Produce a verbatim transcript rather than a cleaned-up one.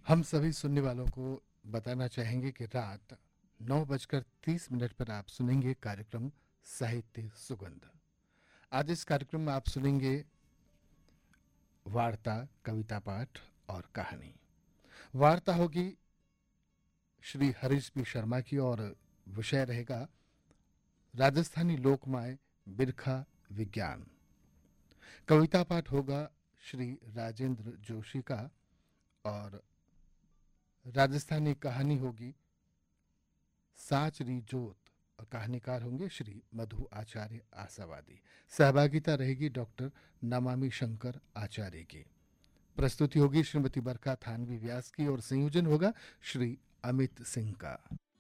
हम सभी सुनने वालों को बताना चाहेंगे कि रात नौ बजकर तीस मिनट पर आप सुनेंगे कार्यक्रम साहित्य सुगंध। आज इस कार्यक्रम में आप सुनेंगे वार्ता, कविता पाठ और कहानी। वार्ता होगी श्री हरीश पी शर्मा की और विषय रहेगा राजस्थानी लोकमाय बिरखा विज्ञान। कविता पाठ होगा श्री राजेंद्र जोशी का और राजस्थानी कहानी होगी साच री जोत और कहानीकार होंगे श्री मधु आचार्य आशावादी। सहभागिता रहेगी डॉक्टर नमामि शंकर आचार्य की। प्रस्तुति होगी श्रीमती बरखा थानवी व्यास की और संयोजन होगा श्री अमित सिंह का।